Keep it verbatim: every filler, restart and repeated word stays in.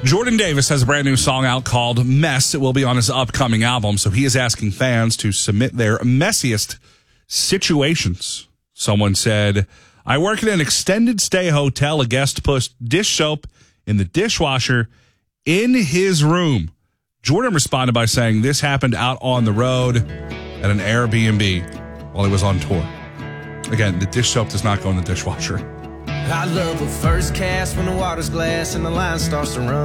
Jordan Davis has a brand new song out called Mess. It will be on his upcoming album, so he is asking fans to submit their messiest situations. Someone said, I work in an extended stay hotel. A guest pushed dish soap in the dishwasher in his room. Jordan responded by saying this happened out on the road at an Airbnb while he was on tour. Again, the dish soap does not go in the dishwasher. I love a first cast when the water's glass and the line starts to run.